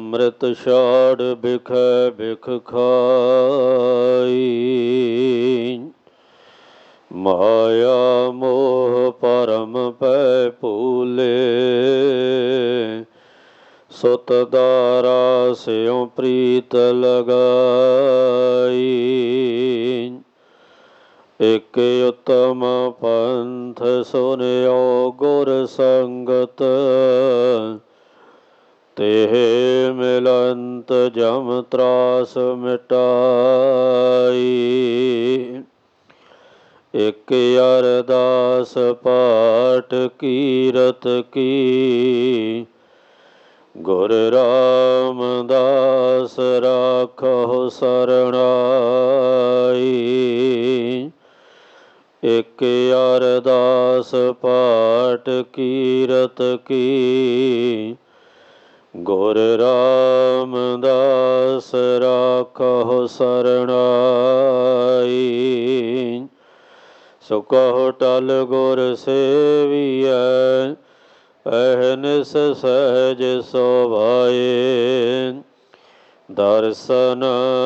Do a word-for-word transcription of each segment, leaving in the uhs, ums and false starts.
ਅੰਮ੍ਰਿਤ ਛਾੜ ਬਿਖੈ ਬਿਖ ਖਾਈ। ਮਾਇਆ ਮੋਹ ਪਰਮ ਪੈ ਭੂਲੇ, ਸੁਤ ਦਾਰਾ ਸਿਉ ਪ੍ਰੀਤ ਲਗਾਈ। ਇਕ ਉਤਮ ਪੰਥ ਸੁਨਿਓ ਗੁਰ ਸੰਗਤ, ਤੇਹ ਮਿਲੰਤ ਜਮ ਤਰਾਸ ਮਿਟਾਈ। ਇਕ ਅਰਦਾਸ ਪਾਠ ਕੀਰਤ ਕੀ, ਗੁਰ ਰਾਮਦਾਸ ਰਾਖਹੁ ਸਰਣਾਈ। ਇਕ ਅਰਦਾਸ ਪਾਠ ਕੀਰਤ ਕੀ, ਗੁਰ ਰਾਮਦਾਸ ਰਾਖਹੁ ਸਰਣਾਈ। ਸੋ ਕਹੁ ਟਲ ਗੁਰ ਸੇਵੀਐ, ਅਹਨਿਸ ਸਹਿਜ ਸੁਭਾਏ। ਦਰਸ਼ਨ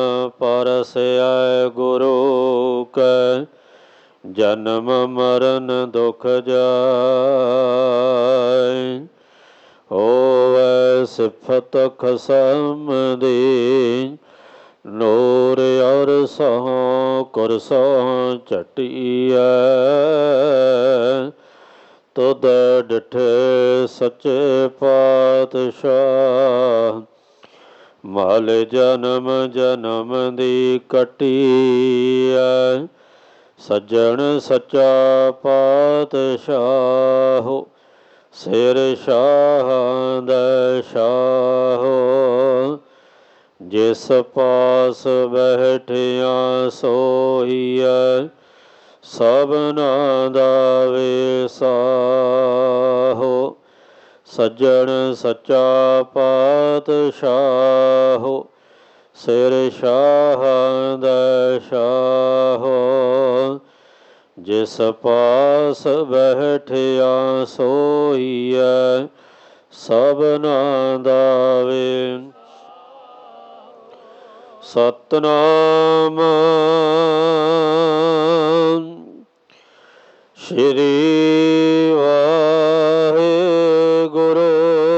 ਪਰਸੈ ਗੁਰੂ ਕੈ, ਜਨਮ ਮਰਨ ਦੁਖ ਜਾਇ। ਹੋਵੈ ਸਿਫਤ ਖਸਮ ਦੀ, ਨੂਰ ਅਰਸਹੁ ਕੁਰਸਹੁ ਝਟੀਐ। ਤੁਧ ਡਿਠੇ ਸੱਚੇ ਪਾਤਸ਼ਾਹ, ਮਲ ਜਨਮ ਜਨਮ ਦੀ ਕੱਟੀਐ। ਸੱਜਣ ਸੱਚਾ ਪਾਤਸ਼ਾਹ, ਸਿਰ ਸ਼ਾਹਾਂ ਦਾ ਸ਼ਾਹ। ਜਿਸ ਪਾਸ ਬੈਠਿਆ ਸੋਈਐ, ਸਭਨਾ ਦਾ ਵੇਸਾਹ। ਸੱਜਣ ਸੱਚਾ ਪਾਤਸ਼ਾਹ, ਸਿਰ ਸ਼ਾਹਾਂ ਦਾ ਸ਼ਾਹ। ਜਿਸ ਪਾਸ ਬੈਠਿਆ ਸੋਈਐ, ਸਭਨਾ ਦਾ ਵੇ। ਸਤਿਨਾਮ ਸ਼੍ਰੀ ਵਾਹਿਗੁਰੂ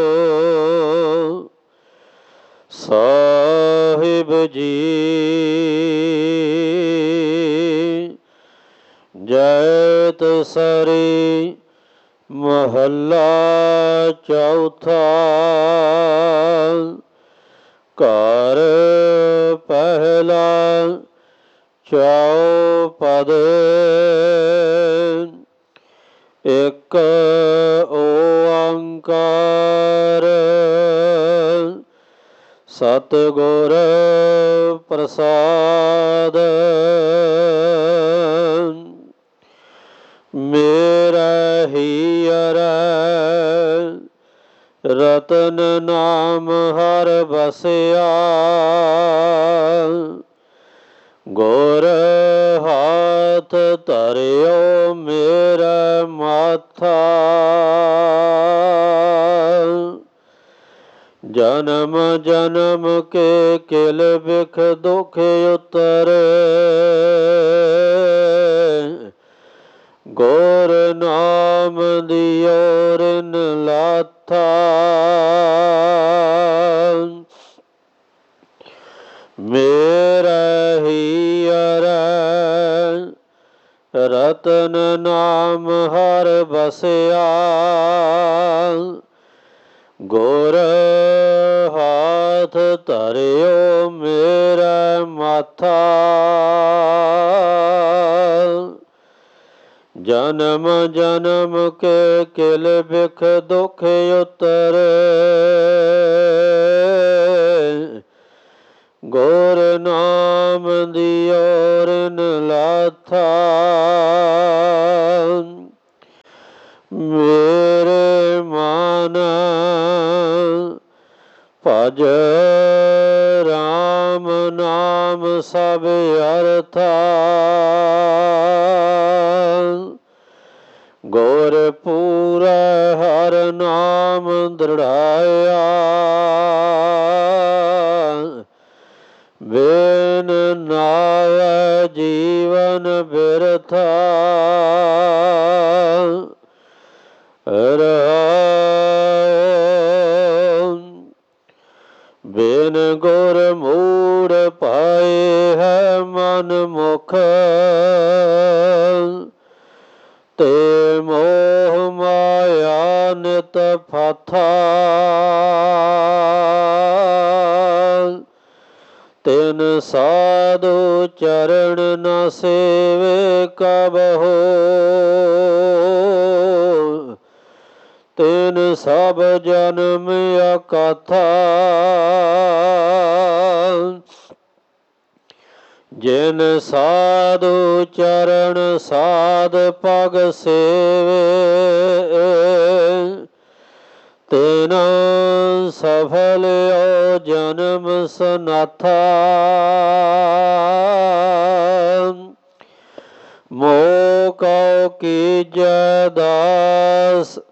ਸਾਹਿਬ ਜੀ। ਜੈਤ ਸਰੀ ਮਹੱਲਾ ਚੌਥਾ। ਘਰ ਪਹਿਲਾ ਚੌਪਦ। ਇਕ ਓੰਕਾਰ ਸਤਿਗੁਰ ਪ੍ਰਸਾਦਿ। ਮੇਰਾ ਹੀਅਰੈ ਰਤਨ ਨਾਮ ਹਰਿ ਵਸਿਆ। ਗੁਰ ਹਾਥ ਧਰਿਓ ਮੇਰਾ ਮਾਥਾ। ਜਨਮ ਜਨਮ ਕੇ ਕਿਲ ਬਿਖ ਦੁਖ ਉਤਰੇ। ਗੁਰ ਨਾਮ ਦਿਓ ਰਿਨ ਲਾਥਾ। ਮੇਰਾ ਹੀਅਰੈ ਰਤਨ ਨਾਮ ਹਰਿ ਵਸਿਆ। ਗੁਰ ਹਾਥ ਧਰਿਓ ਮੇਰਾ ਮਾਥਾ। ਜਨਮ ਜਨਮ ਕੇ ਕਿਲ ਬਿਖ ਦੁਖ ਉਤਰੇ। ਗੁਰ ਨਾਮ ਦਿਓ ਰਿਨ ਲਾਥਾ। ਮੇਰੇ ਮਨ ਭਜ ਰਾਮ ਨਾਮ ਸਭ ਅਰਥਾ। ਗੁਰ ਪੂਰੈ ਹਰ ਨਾਮ ਦ੍ਰਿੜਾਇਆ। ਬਿਨ ਨਾਵੈ ਜੀਵਨ ਬਿਰਥਾ। ਬਿਨ ਗੁਰ ਮੂੜ ਪਾਏ ਹੈ ਮਨ ਮੁਖ। ਤੇ ਮੋਹ ਮਾਇਆ ਨਿਤ ਫਾਥਾ। ਤਿਨ ਸਾਧੂ ਚਰਨ ਨ ਸੇਵੇ ਕਬਹੂ। ਤਿਨ ਸਭ ਜਨਮ ਅਕਾਥਾ। ਜਿਨ ਸਾਧੂ ਚਰਨ ਸਾਧ ਪਗ ਸੇਵੇ। ਤਿਨ ਸਫਲ ਓ ਜਨਮ ਸਨਾਥਾ। ਮੋਹ ਕਉ ਕੀਜੈ ਦਾਸ